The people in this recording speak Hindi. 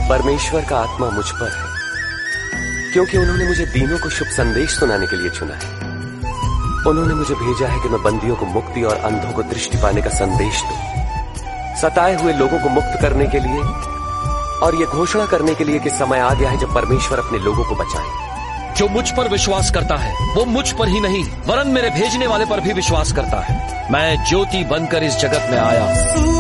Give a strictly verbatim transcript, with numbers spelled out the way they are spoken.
परमेश्वर का आत्मा मुझ पर है, क्योंकि उन्होंने मुझे दीनों को शुभ संदेश सुनाने के लिए चुना है। उन्होंने मुझे भेजा है कि मैं बंदियों को मुक्ति और अंधों को दृष्टि पाने का संदेश दूं, सताए हुए लोगों को मुक्त करने के लिए और ये घोषणा करने के लिए कि समय आ गया है जब परमेश्वर अपने लोगों को बचाए। जो मुझ पर विश्वास करता है वो मुझ पर ही नहीं वरन मेरे भेजने वाले पर भी विश्वास करता है। मैं ज्योति बनकर इस जगत में आया।